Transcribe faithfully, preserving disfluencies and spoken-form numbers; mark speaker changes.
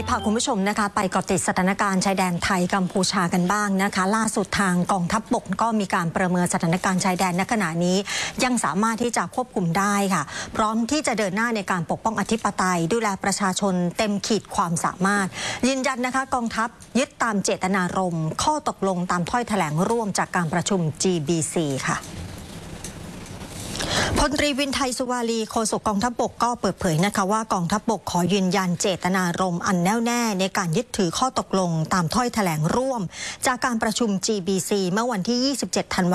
Speaker 1: พาคุณผู้ชมนะคะไปเกาะติดสถานการณ์ชายแดนไทยกัมพูชากันบ้างนะคะล่าสุดทางกองทัพบกก็มีการประเมินสถานการณ์ชายแดนณขณะนี้ยังสามารถที่จะควบคุมได้ค่ะพร้อมที่จะเดินหน้าในการปกป้องอธิปไตยดูแลประชาชนเต็มขีดความสามารถยืนยันนะคะกองทัพยึดตามเจตนารมณ์ข้อตกลงตามถ้อยแถลงร่วมจากการประชุม จี บี ซี ค่ะพลตรีวินไทยสุวารีโฆษกกองทัพบกก็เปิดเผยนะคะว่ากองทัพบกขอยืนยันเจตนารมณ์อันแน่วแน่ในการยึดถือข้อตกลงตามถ้อยแถลงร่วมจากการประชุม จี บี ซี เมื่อวันที่ ยี่สิบเจ็ด ธันวาคม